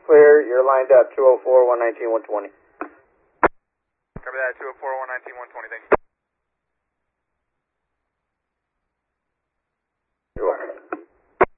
Clear, you're lined up, 204, 119, 120. Cover that, 204, 119, 120, thanks.